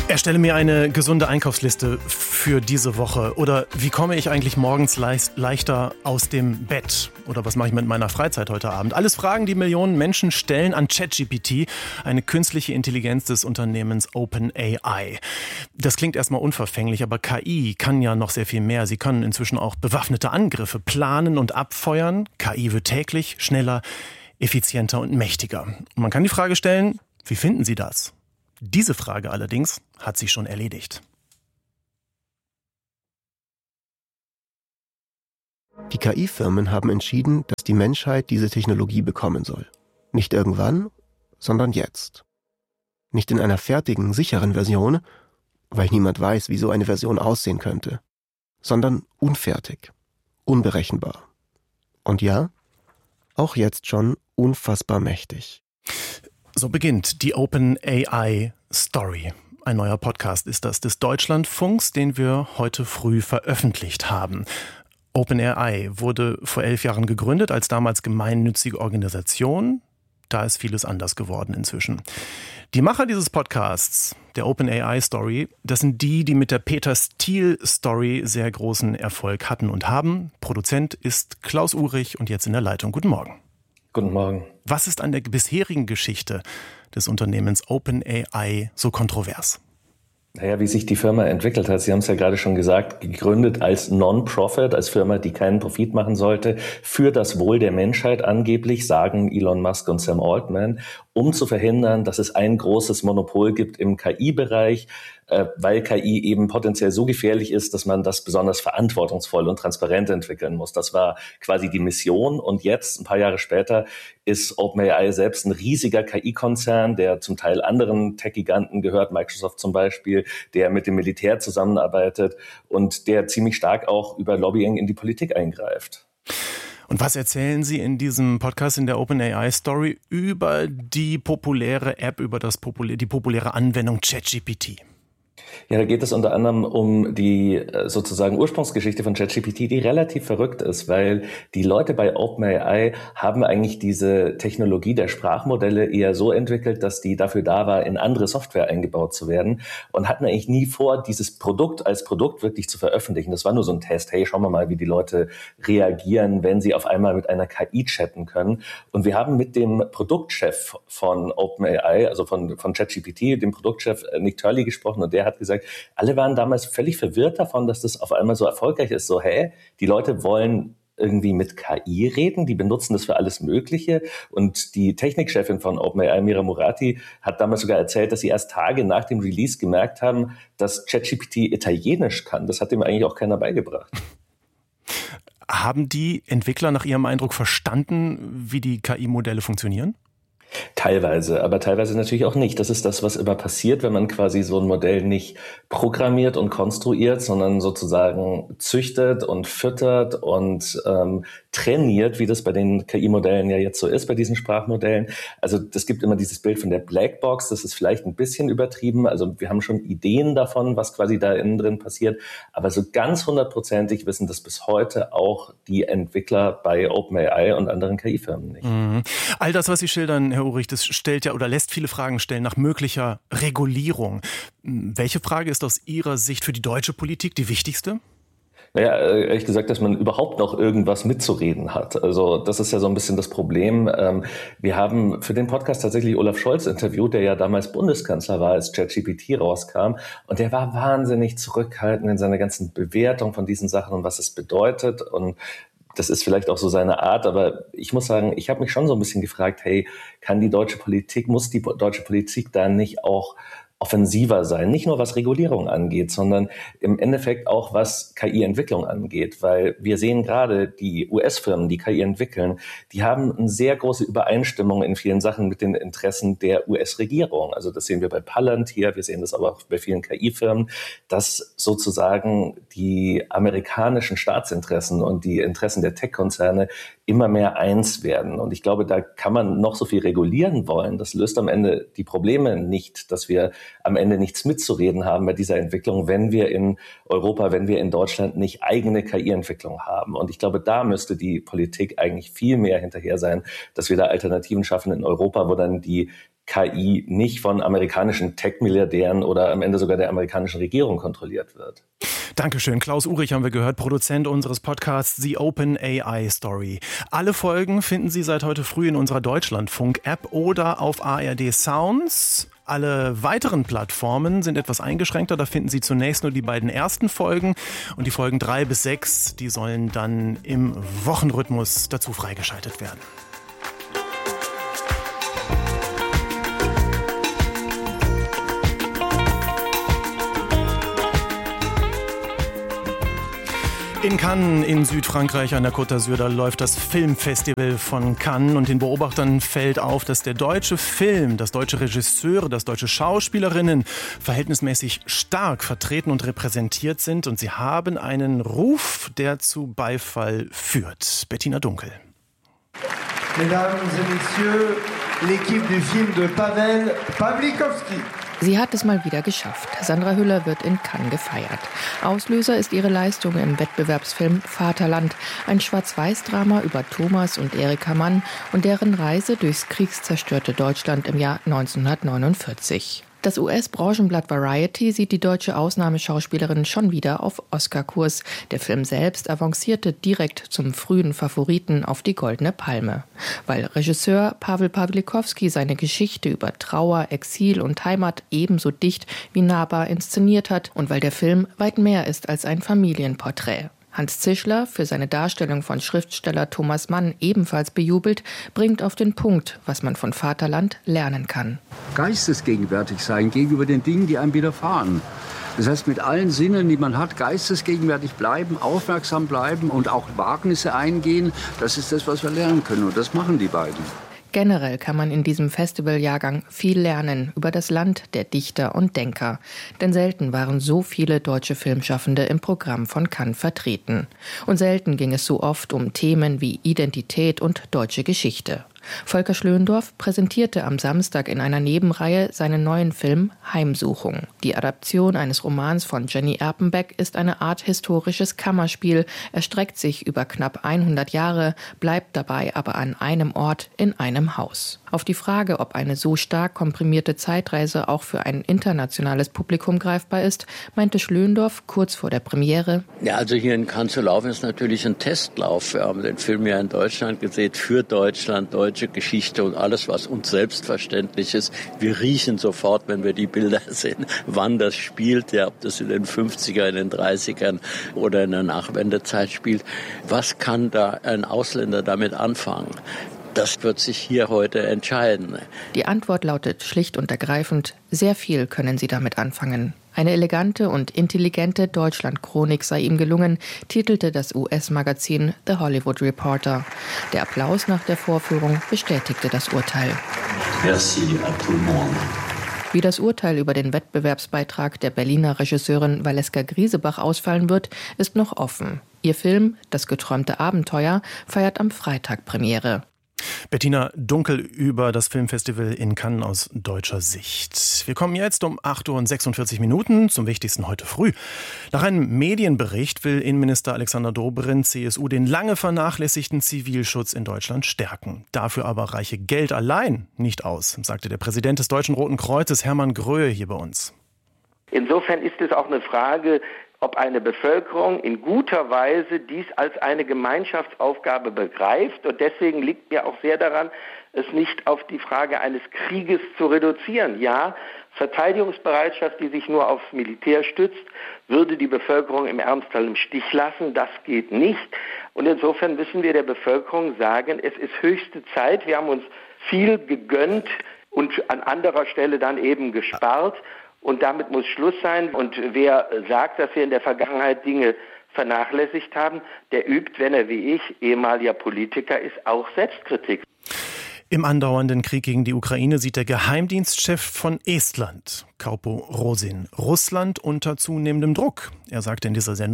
Erstelle mir eine gesunde Einkaufsliste für diese Woche. Oder wie komme ich eigentlich morgens leichter aus dem Bett? Oder was mache ich mit meiner Freizeit heute Abend? Alles Fragen, die Millionen Menschen stellen an ChatGPT, eine künstliche Intelligenz des Unternehmens OpenAI. Das klingt erstmal unverfänglich, aber KI kann ja noch sehr viel mehr. Sie können inzwischen auch bewaffnete Angriffe planen und abfeuern. KI wird täglich schneller, effizienter und mächtiger. Und man kann die Frage stellen, wie finden Sie das? Diese Frage allerdings hat sich schon erledigt. Die KI-Firmen haben entschieden, dass die Menschheit diese Technologie bekommen soll. Nicht irgendwann, sondern jetzt. Nicht in einer fertigen, sicheren Version, weil niemand weiß, wie so eine Version aussehen könnte, sondern unfertig, unberechenbar. Und ja, auch jetzt schon unfassbar mächtig. So beginnt die OpenAI Story. Ein neuer Podcast ist das des Deutschlandfunks, den wir heute früh veröffentlicht haben. OpenAI wurde vor 11 Jahren gegründet als damals gemeinnützige Organisation. Da ist vieles anders geworden inzwischen. Die Macher dieses Podcasts, der OpenAI Story, das sind die mit der Peter Thiel Story sehr großen Erfolg hatten und haben. Produzent ist Klaus Uhrig und jetzt in der Leitung. Guten Morgen. Guten Morgen. Was ist an der bisherigen Geschichte des Unternehmens OpenAI so kontrovers? Naja, wie sich die Firma entwickelt hat, Sie haben es ja gerade schon gesagt, gegründet als Non-Profit, als Firma, die keinen Profit machen sollte, für das Wohl der Menschheit angeblich, sagen Elon Musk und Sam Altman, um zu verhindern, dass es ein großes Monopol gibt im KI-Bereich, weil KI eben potenziell so gefährlich ist, dass man das besonders verantwortungsvoll und transparent entwickeln muss. Das war quasi die Mission. Und jetzt, ein paar Jahre später, ist OpenAI selbst ein riesiger KI-Konzern, der zum Teil anderen Tech-Giganten gehört, Microsoft zum Beispiel, der mit dem Militär zusammenarbeitet und der ziemlich stark auch über Lobbying in die Politik eingreift. Und was erzählen Sie in diesem Podcast, in der OpenAI Story, über die populäre App, über die populäre Anwendung ChatGPT? Ja, da geht es unter anderem um die sozusagen Ursprungsgeschichte von ChatGPT, die relativ verrückt ist, weil die Leute bei OpenAI haben eigentlich diese Technologie der Sprachmodelle eher so entwickelt, dass die dafür da war, in andere Software eingebaut zu werden und hatten eigentlich nie vor, dieses Produkt als Produkt wirklich zu veröffentlichen. Das war nur so ein Test. Hey, schauen wir mal, wie die Leute reagieren, wenn sie auf einmal mit einer KI chatten können. Und wir haben mit dem Produktchef von OpenAI, also von ChatGPT, dem Produktchef Nick Turley gesprochen und der hat gesagt, alle waren damals völlig verwirrt davon, dass das auf einmal so erfolgreich ist. So, die Leute wollen irgendwie mit KI reden, die benutzen das für alles Mögliche. Und die Technikchefin von OpenAI, Mira Murati, hat damals sogar erzählt, dass sie erst Tage nach dem Release gemerkt haben, dass ChatGPT Italienisch kann. Das hat dem eigentlich auch keiner beigebracht. Haben die Entwickler nach Ihrem Eindruck verstanden, wie die KI-Modelle funktionieren? Teilweise, aber teilweise natürlich auch nicht. Das ist das, was immer passiert, wenn man quasi so ein Modell nicht programmiert und konstruiert, sondern sozusagen züchtet und füttert und trainiert, wie das bei den KI-Modellen ja jetzt so ist, bei diesen Sprachmodellen. Also es gibt immer dieses Bild von der Blackbox, das ist vielleicht ein bisschen übertrieben. Also wir haben schon Ideen davon, was quasi da innen drin passiert, aber so ganz hundertprozentig wissen das bis heute auch die Entwickler bei OpenAI und anderen KI-Firmen nicht. Mhm. All das, was Sie schildern, Herr Uhrig, das stellt ja oder lässt viele Fragen stellen nach möglicher Regulierung. Welche Frage ist aus Ihrer Sicht für die deutsche Politik die wichtigste? Naja, ehrlich gesagt, dass man überhaupt noch irgendwas mitzureden hat. Also das ist ja so ein bisschen das Problem. Wir haben für den Podcast tatsächlich Olaf Scholz interviewt, der ja damals Bundeskanzler war, als ChatGPT rauskam. Und der war wahnsinnig zurückhaltend in seiner ganzen Bewertung von diesen Sachen und was es bedeutet. Und das ist vielleicht auch so seine Art, aber ich muss sagen, ich habe mich schon so ein bisschen gefragt, muss die deutsche Politik da nicht auch offensiver sein, nicht nur was Regulierung angeht, sondern im Endeffekt auch was KI-Entwicklung angeht, weil wir sehen gerade die US-Firmen, die KI entwickeln, die haben eine sehr große Übereinstimmung in vielen Sachen mit den Interessen der US-Regierung. Also das sehen wir bei Palantir, wir sehen das aber auch bei vielen KI-Firmen, dass sozusagen die amerikanischen Staatsinteressen und die Interessen der Tech-Konzerne immer mehr eins werden. Und ich glaube, da kann man noch so viel regulieren wollen. Das löst am Ende die Probleme nicht, dass wir am Ende nichts mitzureden haben bei dieser Entwicklung, wenn wir in Europa, wenn wir in Deutschland nicht eigene KI-Entwicklung haben. Und ich glaube, da müsste die Politik eigentlich viel mehr hinterher sein, dass wir da Alternativen schaffen in Europa, wo dann die KI nicht von amerikanischen Tech-Milliardären oder am Ende sogar der amerikanischen Regierung kontrolliert wird. Dankeschön. Klaus Uhrig haben wir gehört, Produzent unseres Podcasts The Open AI Story. Alle Folgen finden Sie seit heute früh in unserer Deutschlandfunk-App oder auf ARD Sounds. Alle weiteren Plattformen sind etwas eingeschränkter. Da finden Sie zunächst nur die beiden ersten Folgen. Und die Folgen 3 bis 6, die sollen dann im Wochenrhythmus dazu freigeschaltet werden. In Cannes in Südfrankreich an der Côte d'Azur, da läuft das Filmfestival von Cannes und den Beobachtern fällt auf, dass der deutsche Film, das deutsche Regisseure, das deutsche Schauspielerinnen verhältnismäßig stark vertreten und repräsentiert sind und sie haben einen Ruf, der zu Beifall führt. Bettina Dunkel. Mesdames et Messieurs, l'équipe du film de Paweł Pawlikowski. Sie hat es mal wieder geschafft. Sandra Hüller wird in Cannes gefeiert. Auslöser ist ihre Leistung im Wettbewerbsfilm Vaterland, ein Schwarz-Weiß-Drama über Thomas und Erika Mann und deren Reise durchs kriegszerstörte Deutschland im Jahr 1949. Das US-Branchenblatt Variety sieht die deutsche Ausnahmeschauspielerin schon wieder auf Oscar-Kurs. Der Film selbst avancierte direkt zum frühen Favoriten auf die Goldene Palme. Weil Regisseur Paweł Pawlikowski seine Geschichte über Trauer, Exil und Heimat ebenso dicht wie nahbar inszeniert hat und weil der Film weit mehr ist als ein Familienporträt. Hans Zischler, für seine Darstellung von Schriftsteller Thomas Mann ebenfalls bejubelt, bringt auf den Punkt, was man von Vaterland lernen kann. Geistesgegenwärtig sein gegenüber den Dingen, die einem widerfahren. Das heißt, mit allen Sinnen, die man hat, geistesgegenwärtig bleiben, aufmerksam bleiben und auch Wagnisse eingehen, das ist das, was wir lernen können. Und das machen die beiden. Generell kann man in diesem Festivaljahrgang viel lernen über das Land der Dichter und Denker. Denn selten waren so viele deutsche Filmschaffende im Programm von Cannes vertreten. Und selten ging es so oft um Themen wie Identität und deutsche Geschichte. Volker Schlöndorff präsentierte am Samstag in einer Nebenreihe seinen neuen Film Heimsuchung. Die Adaption eines Romans von Jenny Erpenbeck ist eine Art historisches Kammerspiel, erstreckt sich über knapp 100 Jahre, bleibt dabei aber an einem Ort in einem Haus. Auf die Frage, ob eine so stark komprimierte Zeitreise auch für ein internationales Publikum greifbar ist, meinte Schlöndorff kurz vor der Premiere: Ja, also hier in Cannes zu laufen ist natürlich ein Testlauf. Wir haben den Film ja in Deutschland gesehen, für Deutschland, deutsche Geschichte und alles, was uns selbstverständlich ist. Wir riechen sofort, wenn wir die Bilder sehen, wann das spielt, ja, ob das in den 50er, in den 30ern oder in der Nachwendezeit spielt. Was kann da ein Ausländer damit anfangen? Das wird sich hier heute entscheiden. Die Antwort lautet schlicht und ergreifend: Sehr viel können Sie damit anfangen. Eine elegante und intelligente Deutschland-Chronik sei ihm gelungen, titelte das US-Magazin The Hollywood Reporter. Der Applaus nach der Vorführung bestätigte das Urteil. Merci à tout le monde. Wie das Urteil über den Wettbewerbsbeitrag der Berliner Regisseurin Valeska Griesebach ausfallen wird, ist noch offen. Ihr Film »Das geträumte Abenteuer« feiert am Freitag Premiere. Bettina Dunkel über das Filmfestival in Cannes aus deutscher Sicht. Wir kommen jetzt um 8:46 Uhr zum Wichtigsten heute früh. Nach einem Medienbericht will Innenminister Alexander Dobrindt, CSU, den lange vernachlässigten Zivilschutz in Deutschland stärken. Dafür aber reiche Geld allein nicht aus, sagte der Präsident des Deutschen Roten Kreuzes, Hermann Gröhe, hier bei uns. Insofern ist es auch eine Frage, ob eine Bevölkerung in guter Weise dies als eine Gemeinschaftsaufgabe begreift. Und deswegen liegt mir auch sehr daran, es nicht auf die Frage eines Krieges zu reduzieren. Ja, Verteidigungsbereitschaft, die sich nur aufs Militär stützt, würde die Bevölkerung im Ernstfall im Stich lassen. Das geht nicht. Und insofern müssen wir der Bevölkerung sagen, es ist höchste Zeit. Wir haben uns viel gegönnt und an anderer Stelle dann eben gespart. Und damit muss Schluss sein. Und wer sagt, dass wir in der Vergangenheit Dinge vernachlässigt haben, der übt, wenn er wie ich ehemaliger Politiker ist, auch Selbstkritik. Im andauernden Krieg gegen die Ukraine sieht der Geheimdienstchef von Estland, Kaupo Rosin, Russland unter zunehmendem Druck. Er sagte in dieser Sendung: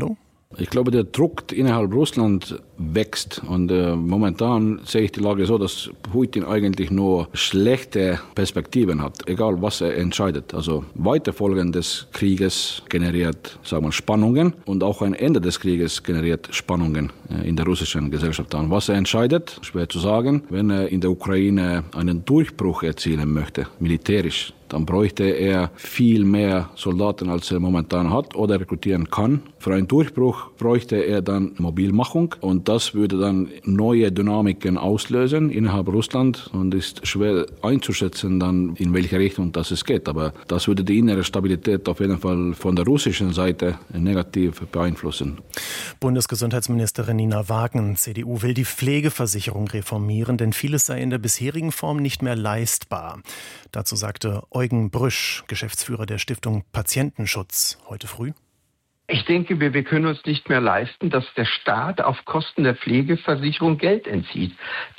Ich glaube, der Druck innerhalb Russland wächst und momentan sehe ich die Lage so, dass Putin eigentlich nur schlechte Perspektiven hat, egal was er entscheidet. Also Weiterfolgen des Krieges generiert, sagen wir, Spannungen und auch ein Ende des Krieges generiert Spannungen in der russischen Gesellschaft. Und was er entscheidet, schwer zu sagen, wenn er in der Ukraine einen Durchbruch erzielen möchte, militärisch, dann bräuchte er viel mehr Soldaten, als er momentan hat oder rekrutieren kann. Für einen Durchbruch bräuchte er dann Mobilmachung und das würde dann neue Dynamiken auslösen innerhalb Russland und ist schwer einzuschätzen dann, in welche Richtung das es geht. Aber das würde die innere Stabilität auf jeden Fall von der russischen Seite negativ beeinflussen. Bundesgesundheitsministerin Nina Wagen, CDU, will die Pflegeversicherung reformieren, denn vieles sei in der bisherigen Form nicht mehr leistbar. Dazu sagte Eugen Brüsch, Geschäftsführer der Stiftung Patientenschutz, heute früh. Ich denke, wir können uns nicht mehr leisten, dass der Staat auf Kosten der Pflegeversicherung Geld entzieht.